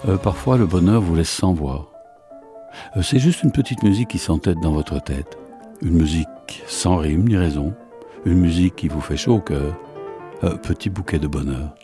Parfois, le bonheur vous laisse sans voix. C'est juste une petite musique qui s'entête dans votre tête. Une musique sans rime ni raison. Une musique qui vous fait chaud au cœur. Petit bouquet de bonheur.